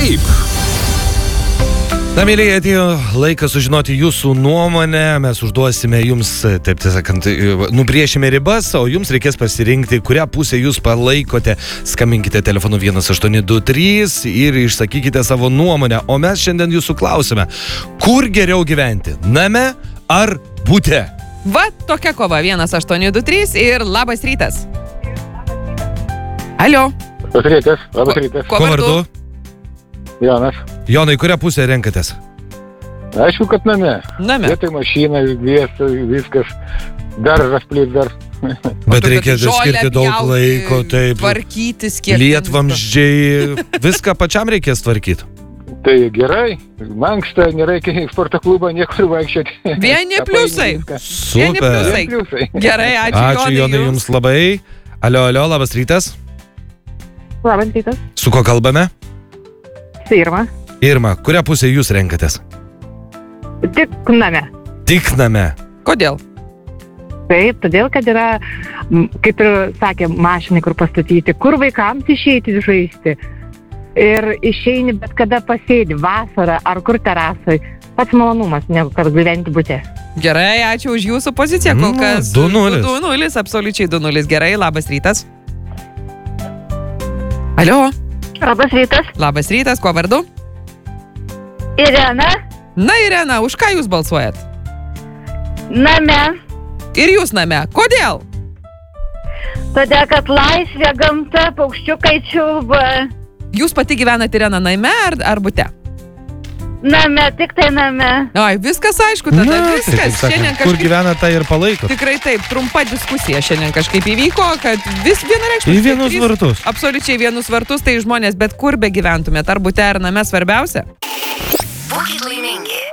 taip. Na, mėlyje, atėjo laikas sužinoti jūsų nuomonę. Mes užduosime jums, taip sakant, nubrėšime ribas, o jums reikės pasirinkti, kurią pusę jūs palaikote. Skambinkite telefonu 1823 ir išsakykite savo nuomonę. O mes šiandien jūsų klausime, kur geriau gyventi? Name ar bute? Va, tokia kova 1823 ir labas rytas. Alio. Labas rytas. Kuo vardu? Jonas. Jonai, kurią pusę renkatės? Aišku, kad name. Name. Vietoj mašina, viskas. Daržas plėt dar. Bet reikia skirti daug laiko, taip. Tvarkytis, kiek. Lietvamzdžiai, viską pačiam reikės tvarkyti. Tai gerai, mankšta, nereikia į sporto klubą niekur vaikščioti. Vieni pliusai. Super. Pliusai. Gerai, Ačiū Jonai jums labai. Alio, labas rytas. Labas rytas. Su ko kalbame? Irma. Irma, kurią pusę jūs renkatės? Tik name. Tik name. Kodėl? Taip, todėl, kad yra, kaip ir sakė, mašinai, kur pastatyti, kur vaikams išeiti žaisti. Ir išeini bet kada pasėdi, vasarą ar kur terasai. Pats malonumas, negu kad gyventi bute. Gerai, ačiū už jūsų poziciją. Kol kas 2-0. 2-0, absoliučiai 2-0. Gerai, labas rytas. Alio. Labas rytas. Labas rytas, kuo vardu? Irena. Na, Irena, už ką jūs balsuojat? Name. Ir jūs name. Kodėl? Todėl, kad laisvė, gamta, paukščiukai čiulba. Jūs pati gyvenate, Irena, name ar bute? Name, tik tai name. Ai, viskas aišku, tada viskas. Šiandien Kur kažkaip... gyvena, tai ir palaiko. Tikrai taip, trumpa diskusija šiandien kažkaip įvyko, kad vis vienareikšmiškai. Į vienus vartus. Absoliučiai vienus vartus, tai žmonės bet kur be gyventumėt, ar bute, ar name svarbiausia. Būkit laimingi.